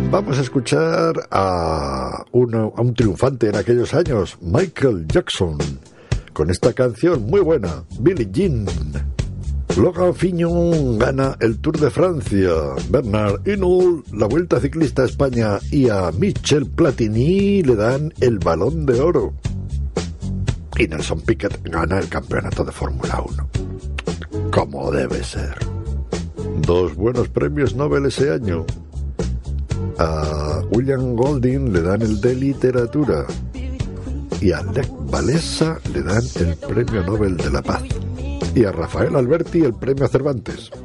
Vamos a escuchar a un triunfante en aquellos años, Michael Jackson, con esta canción muy buena, Billie Jean. Logan Fignon gana el Tour de Francia, Bernard Hinault la Vuelta Ciclista a España y a Michel Platini le dan el Balón de Oro. Y Nelson Piquet gana el campeonato de Fórmula 1. Como debe ser. 2 buenos premios Nobel ese año. A William Golding le dan el de Literatura y a Lech Walesa le dan el Premio Nobel de la Paz y a Rafael Alberti el Premio Cervantes.